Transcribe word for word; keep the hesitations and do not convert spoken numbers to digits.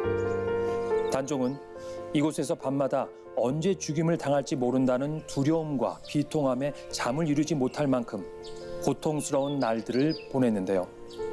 단종은 이곳에서 밤마다 언제 죽임을 당할지 모른다는 두려움과 비통함에 잠을 이루지 못할 만큼 고통스러운 날들을 보냈는데요.